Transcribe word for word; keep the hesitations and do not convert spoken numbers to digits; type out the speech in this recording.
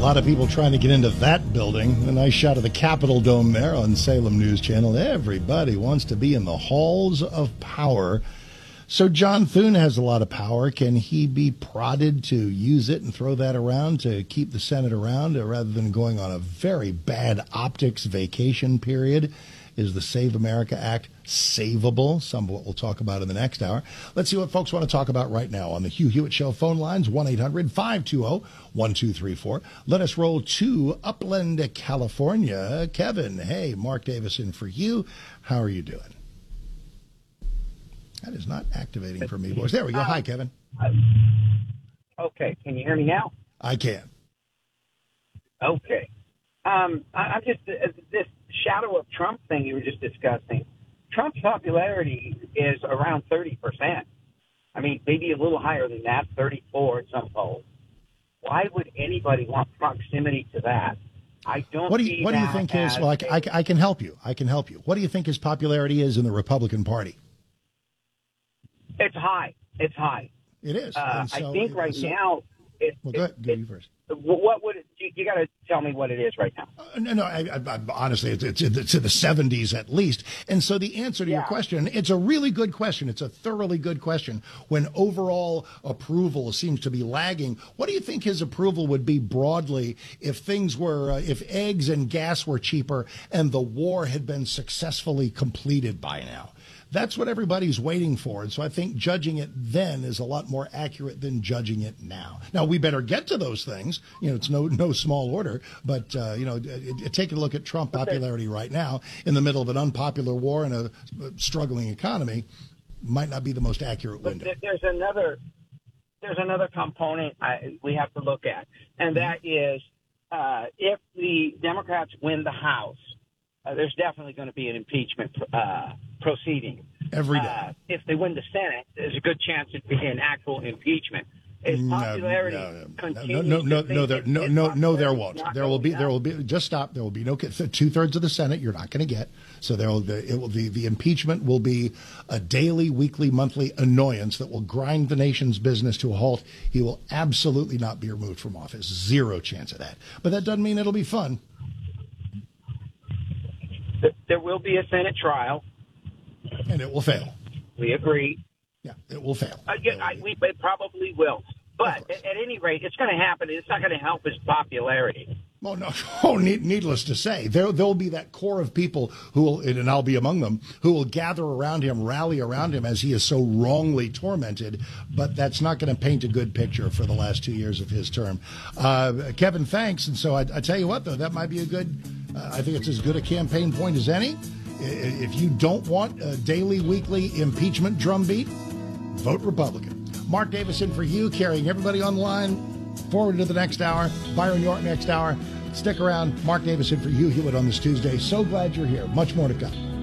lot of people trying to get into that building. A nice shot of the Capitol Dome there on Salem News Channel. Everybody wants to be in the halls of power. So John Thune has a lot of power. Can he be prodded to use it and throw that around to keep the Senate around uh, rather than going on a very bad optics vacation period? Is the Save America Act savable? Some of what we'll talk about in the next hour. Let's see what folks want to talk about right now on the Hugh Hewitt Show phone lines, one eight hundred five two zero one two three four. Let us roll to Upland, California. Kevin, hey, Mark Davison for you. How are you doing? That is not activating for me, boys. There we go. Hi, Kevin. Okay. Can you hear me now? I can. Okay. Um, I, I'm just, uh, this shadow of Trump thing you were just discussing. Trump's popularity is around thirty percent. I mean, maybe a little higher than that, thirty-four at some polls. Why would anybody want proximity to that? I don't What do you, what do you think his, well, I, I, I can help you. I can help you. What do you think his popularity is in the Republican Party? It's high. It's high. It is. Uh, so, I think right so, now. It, well, go ahead. Go you first. What would it, you, you got to tell me what it is right now? Uh, no, no. I, I, I, honestly, it's, it's, it's in the seventies at least. And so the answer to yeah. your question, it's a really good question. It's a thoroughly good question. When overall approval seems to be lagging, what do you think his approval would be broadly if things were, uh, if eggs and gas were cheaper and the war had been successfully completed by now? That's what everybody's waiting for. And so I think judging it then is a lot more accurate than judging it now. Now, we better get to those things. You know, it's no no small order. But, uh, you know, it, it, take a look at Trump popularity right now in the middle of an unpopular war and a struggling economy might not be the most accurate window. But there's another there's another component I, we have to look at, and that is uh, if the Democrats win the House, Uh, there's definitely going to be an impeachment uh, proceeding. Every day. Uh, if they win the Senate, there's a good chance it'd be an actual impeachment. His popularity no, no, no, continues no, no, to no, there, no, no, no, there won't. There will be, down. there will be. Just stop. There will be no two thirds of the Senate. You're not going to get. So there will. The, it will. The the impeachment will be a daily, weekly, monthly annoyance that will grind the nation's business to a halt. He will absolutely not be removed from office. Zero chance of that. But that doesn't mean it'll be fun. There will be a Senate trial. And it will fail. We agree. Yeah, it will fail. Uh, yeah, I, we, it probably will. But at, at any rate, it's going to happen. It's not going to help his popularity. Oh, no. Oh, needless to say, there there'll be that core of people who will, and I'll be among them, who will gather around him, rally around him as he is so wrongly tormented. But that's not going to paint a good picture for the last two years of his term. Uh, Kevin, thanks. And so I, I tell you what, though, that might be a good, uh, I think it's as good a campaign point as any. If you don't want a daily, weekly impeachment drumbeat, vote Republican. Mark Davison for you, carrying everybody on the line. Forward to the next hour. Byron York next hour. Stick around. Mark Davison for you, Hewitt, on this Tuesday. So glad you're here. Much more to come.